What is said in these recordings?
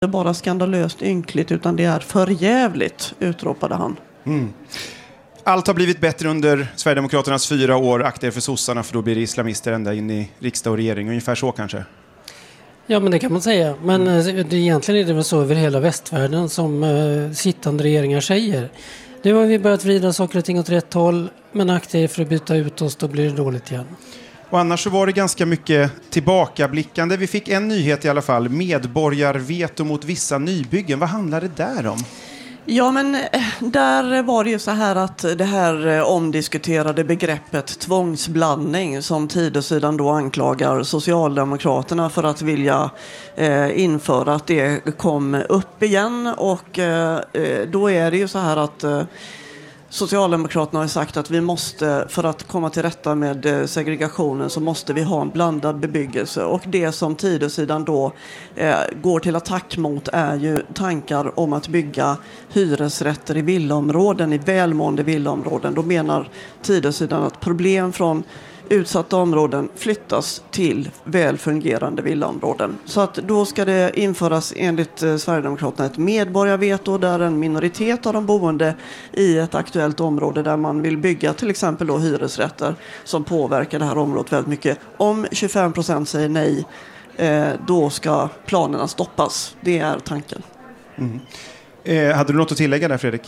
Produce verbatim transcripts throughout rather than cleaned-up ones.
Det är bara skandalöst ynkligt utan det är förjävligt, utropade han. Mm. Allt har blivit bättre under Sverigedemokraternas fyra år. Akta er för sossarna för då blir det islamister ända in i riksdag och regering. Ungefär så kanske. Ja, men det kan man säga. Men mm. det, egentligen är det väl så över hela västvärlden som uh, sittande regeringar säger. Nu har vi börjat vrida saker och ting åt rätt håll, men akta er för att byta ut oss, då blir det dåligt igen. Och annars så var det ganska mycket tillbakablickande. Vi fick en nyhet i alla fall. Medborgarveto mot vissa nybyggen. Vad handlar det där om? Ja, men där var det ju så här att det här omdiskuterade begreppet tvångsblandning som Tidösidan då anklagar Socialdemokraterna för att vilja eh, införa, att det kom upp igen. Och eh, då är det ju så här att eh, Socialdemokraterna har sagt att vi måste, för att komma till rätta med segregationen så måste vi ha en blandad bebyggelse. Och det som Tidösidan då eh, går till attack mot är ju tankar om att bygga hyresrätter i villaområden, i välmående villaområden. Då menar Tidösidan att problem från utsatta områden flyttas till välfungerande villaområden. Så att då ska det införas enligt eh, Sverigedemokraterna ett medborgarveto där en minoritet av de boende i ett aktuellt område där man vill bygga till exempel då hyresrätter som påverkar det här området väldigt mycket. Om tjugofem procent säger nej, eh, då ska planerna stoppas. Det är tanken. Mm. Eh, hade du något att tillägga där, Fredrik?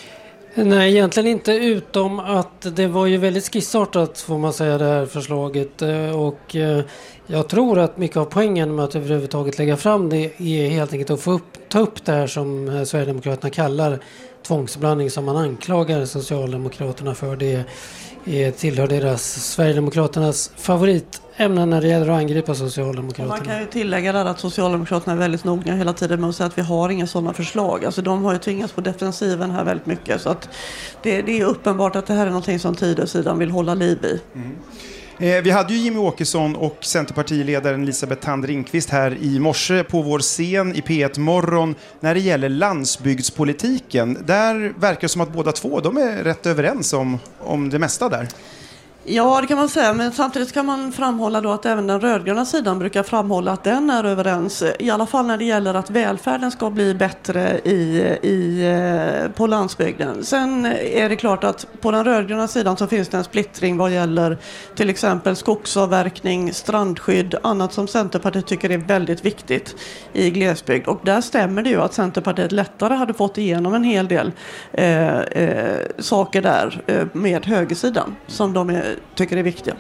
Nej, egentligen inte, utom att det var ju väldigt skissartat får man säga det här förslaget, och jag tror att mycket av poängen med att överhuvudtaget lägga fram det är helt enkelt att få upp, ta upp det här som Sverigedemokraterna kallar tvångsblandning, som man anklagar Socialdemokraterna för. Det är, tillhör deras Sverigedemokraternas favoritämnen när det gäller att angripa Socialdemokraterna. Man kan ju tillägga där att Socialdemokraterna är väldigt noga hela tiden med att säga att vi har inga sådana förslag. Alltså de har ju tvingats på defensiven här väldigt mycket. Så att det, det är uppenbart att det här är någonting som Tidösidan vill hålla liv i. Mm. Eh, vi hade ju Jimmy Åkesson och Centerpartiledaren Elisabeth Thand Ringqvist här i morse på vår scen i P ett Morgon när det gäller landsbygdspolitiken. Där verkar det som att båda två de är rätt överens om, om det mesta där. Ja, det kan man säga, men samtidigt kan man framhålla då att även den rödgröna sidan brukar framhålla att den är överens, i alla fall när det gäller att välfärden ska bli bättre i, i, på landsbygden. Sen är det klart att på den rödgröna sidan så finns det en splittring vad gäller till exempel skogsavverkning, strandskydd, annat som Centerpartiet tycker är väldigt viktigt i glesbygd. Och där stämmer det ju att Centerpartiet lättare hade fått igenom en hel del eh, eh, saker där eh, med högersidan som de är tycker det är viktiga.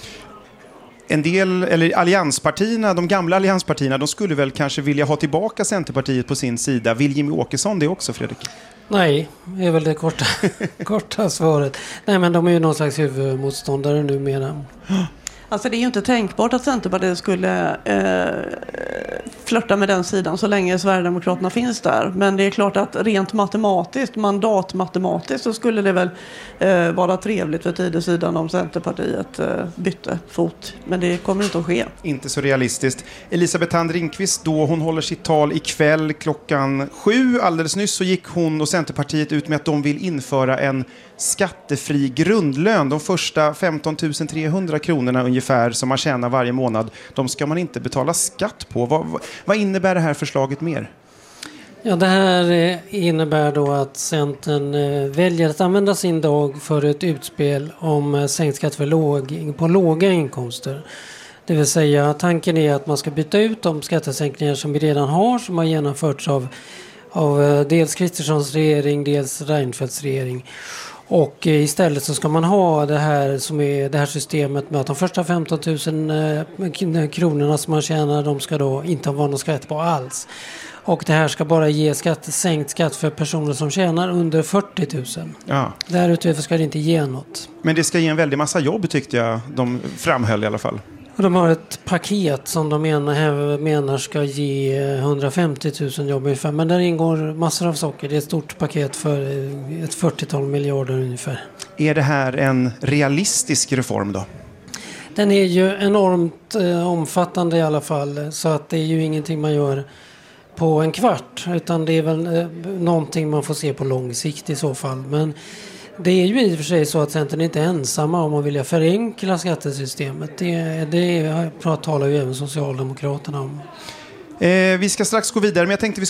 En del, eller allianspartierna, de gamla allianspartierna, de skulle väl kanske vilja ha tillbaka Centerpartiet på sin sida. Vill Jimmy Åkesson det också, Fredrik? Nej, det är väl det korta, korta svaret. Nej, men de är ju någon slags huvudmotståndare numera. Alltså det är ju inte tänkbart att Centerpartiet skulle eh, flirta med den sidan så länge Sverigedemokraterna finns där. Men det är klart att rent matematiskt, mandatmatematiskt så skulle det väl eh, vara trevligt för Tidösidan om Centerpartiet eh, bytte fot. Men det kommer inte att ske. Inte så realistiskt. Elisabeth Thand Ringqvist då, hon håller sitt tal ikväll klockan sju. Alldeles nyss så gick hon och Centerpartiet ut med att de vill införa en skattefri grundlön. De första femton tusen trehundra kronorna ungefär som man tjänar varje månad, de ska man inte betala skatt på. Vad, vad innebär det här förslaget mer? Ja, det här innebär då att Centern väljer att använda sin dag för ett utspel om sänkt skatt för låg, på låga inkomster. Det vill säga, tanken är att man ska byta ut de skattesänkningar som vi redan har, som har genomförts av, av dels Kristerssons regering, dels Reinfeldts regering. Och istället så ska man ha det här, som är det här systemet med att de första femton tusen kronorna som man tjänar, de ska då inte ha någon skatt på alls. Och det här ska bara ge skatt, sänkt skatt för personer som tjänar under fyrtio tusen. Ja. Därutöver ska det inte ge något. Men det ska ge en väldig massa jobb, tyckte jag de framhöll i alla fall. Och de har ett paket som de menar, menar ska ge hundrafemtio tusen jobb ungefär. Men där ingår massor av saker. Det är ett stort paket för ett fyrtiotal miljarder ungefär. Är det här en realistisk reform då? Den är ju enormt eh, omfattande i alla fall. Så att det är ju ingenting man gör på en kvart. Utan det är väl eh, någonting man får se på lång sikt i så fall. Men det är ju i och för sig så att Centern inte är ensamma om att vilja förenkla skattesystemet. Det, det talar ju även Socialdemokraterna om. Eh, vi ska strax gå vidare, men jag tänkte vi